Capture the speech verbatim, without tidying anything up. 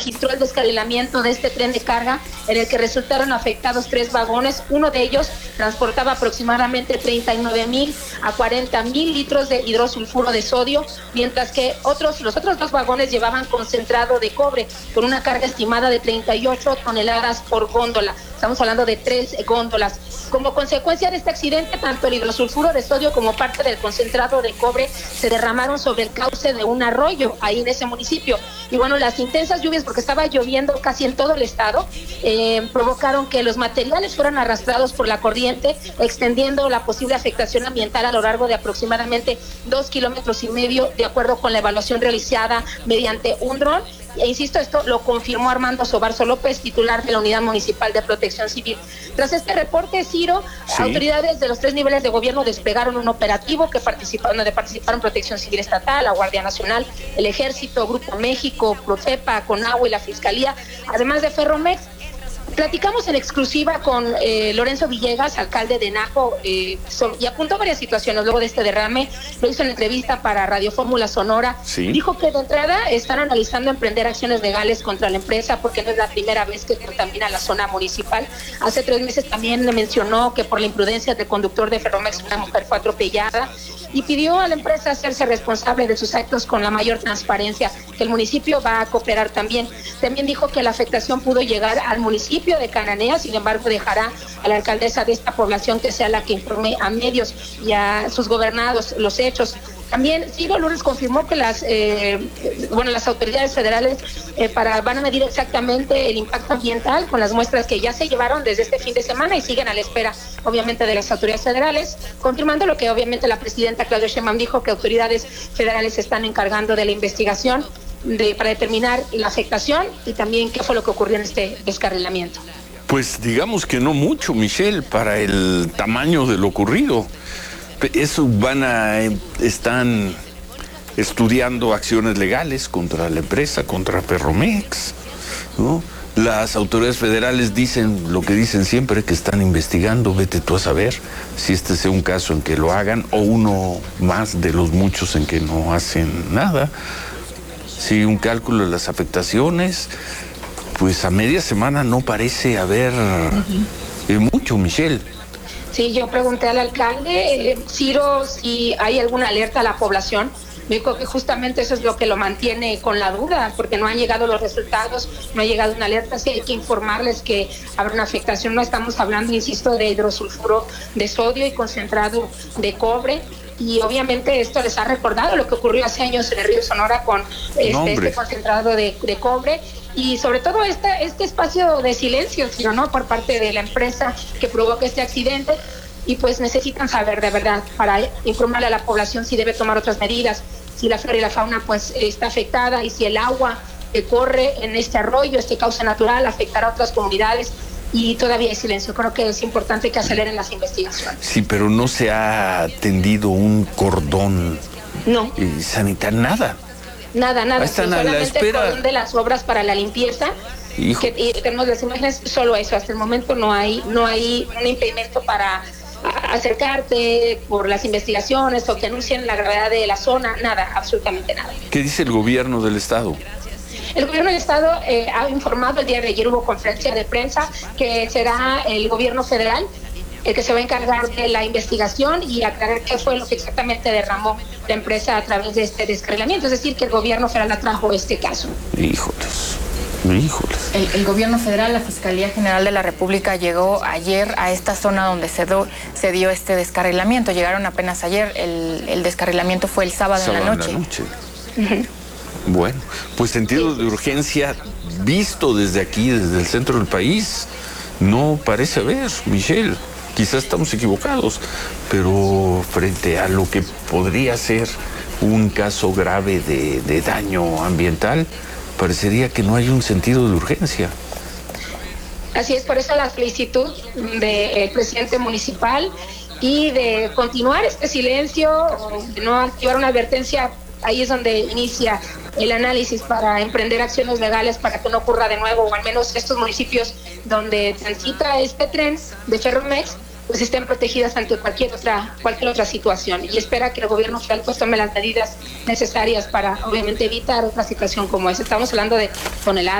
registró el descarrilamiento de este tren de carga en el que resultaron afectados tres vagones. Uno de ellos transportaba aproximadamente treinta y nueve mil a cuarenta mil litros de hidrosulfuro de sodio, mientras que otros, los otros dos vagones llevaban concentrado de cobre con una carga estimada de treinta y ocho toneladas por góndola. Estamos hablando de tres góndolas. Como consecuencia de este accidente, tanto el hidrosulfuro de sodio como parte del concentrado de cobre se derramaron sobre el cauce de un arroyo ahí en ese municipio. Y bueno, las intensas lluvias, porque estaba lloviendo casi en todo el estado, eh, provocaron que los materiales fueran arrastrados por la corriente, extendiendo la posible afectación ambiental a lo largo de aproximadamente dos kilómetros y medio, de acuerdo con la evaluación realizada mediante un dron. E insisto, esto lo confirmó Armando Sobarzo López, titular de la Unidad Municipal de Protección Civil. Tras este reporte, Ciro, sí. autoridades de los tres niveles de gobierno desplegaron un operativo que participaron, donde participaron Protección Civil Estatal, la Guardia Nacional, el Ejército, Grupo México, Profepa, Conagua y la Fiscalía, además de Ferromex. Platicamos en exclusiva con eh, Lorenzo Villegas, alcalde de Naco, eh, so, y apuntó varias situaciones luego de este derrame. Lo hizo en entrevista para Radio Fórmula Sonora. ¿Sí? Dijo que de entrada están analizando emprender acciones legales contra la empresa porque no es la primera vez que contamina la zona municipal. Hace tres meses también le mencionó que por la imprudencia del conductor de Ferromex una mujer fue atropellada y pidió a la empresa hacerse responsable de sus actos con la mayor transparencia, que el municipio va a cooperar también. También dijo que la afectación pudo llegar al municipio de Cananea, sin embargo dejará a la alcaldesa de esta población que sea la que informe a medios y a sus gobernados los hechos. También Ciro Lourdes confirmó que las eh, bueno las autoridades federales eh, para van a medir exactamente el impacto ambiental con las muestras que ya se llevaron desde este fin de semana y siguen a la espera, obviamente, de las autoridades federales, confirmando lo que obviamente la presidenta Claudia Sheinbaum dijo, que autoridades federales se están encargando de la investigación de, para determinar la afectación y también qué fue lo que ocurrió en este descarrilamiento. Pues digamos que no mucho, Michelle, para el tamaño de lo ocurrido. Eso van a, están estudiando acciones legales contra la empresa, contra Ferromex, ¿no? Las autoridades federales dicen lo que dicen siempre, que están investigando. Vete tú a saber si este sea un caso en que lo hagan o uno más de los muchos en que no hacen nada. Si un cálculo de las afectaciones, pues a media semana no parece haber uh-huh. eh, mucho, Michelle. Sí, yo pregunté al alcalde, eh, Ciro, si hay alguna alerta a la población. Me dijo que justamente eso es lo que lo mantiene con la duda, porque no han llegado los resultados, no ha llegado una alerta. Sí, hay que informarles que habrá una afectación. No estamos hablando, insisto, de hidrosulfuro de sodio y concentrado de cobre. Y obviamente esto les ha recordado lo que ocurrió hace años en el río Sonora con este, este concentrado de, de cobre. Y sobre todo este, este espacio de silencio, sino no por parte de la empresa que provoca este accidente. Y pues necesitan saber de verdad para informarle a la población si debe tomar otras medidas, si la flora y la fauna pues está afectada y si el agua que corre en este arroyo, este cauce natural, afectará a otras comunidades. Y todavía hay silencio. Creo que es importante que aceleren las investigaciones. Sí, pero no se ha tendido un cordón no. sanitario, nada. Nada, nada. Están sí, a la espera. El de las obras para la limpieza. Que, y tenemos las imágenes, solo eso. Hasta el momento no hay, no hay un impedimento para acercarte por las investigaciones o que anuncien la gravedad de la zona. Nada, absolutamente nada. ¿Qué dice el gobierno del estado? El gobierno del estado eh, ha informado, el día de ayer hubo conferencia de prensa, que será el gobierno federal el que se va a encargar de la investigación y aclarar qué fue lo que exactamente derramó la empresa a través de este descarrilamiento. Es decir, que el gobierno federal atrajo este caso. Híjoles. Híjoles. El, el gobierno federal, la Fiscalía General de la República llegó ayer a esta zona donde se, do, se dio este descarrilamiento. Llegaron apenas ayer. El, el descarrilamiento fue el sábado, sábado en la noche. En la noche. Uh-huh. Bueno, pues sentido de urgencia visto desde aquí, desde el centro del país, no parece haber, Michelle. Quizás estamos equivocados, pero frente a lo que podría ser un caso grave de, de daño ambiental, parecería que no hay un sentido de urgencia. Así es, por eso la solicitud del presidente municipal y de continuar este silencio, de no activar una advertencia. Ahí es donde inicia el análisis para emprender acciones legales para que no ocurra de nuevo, o al menos estos municipios donde transita este tren de Ferromex pues estén protegidas ante cualquier otra cualquier otra situación, y espera que el gobierno federal pues tome las medidas necesarias para obviamente evitar otra situación como esa. Estamos hablando de toneladas